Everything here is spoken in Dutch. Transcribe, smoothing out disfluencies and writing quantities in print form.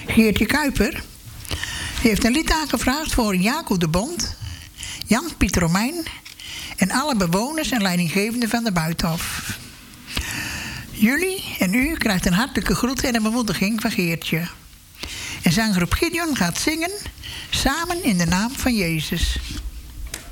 Geertje Kuiper. Die heeft een lied aangevraagd voor Jaco de Bond, Jan-Piet Romein en alle bewoners en leidinggevenden van de Buitenhof. Jullie en u krijgt een hartelijke groet en een bemoediging van Geertje. En zanggroep Gideon gaat zingen, samen in de naam van Jezus.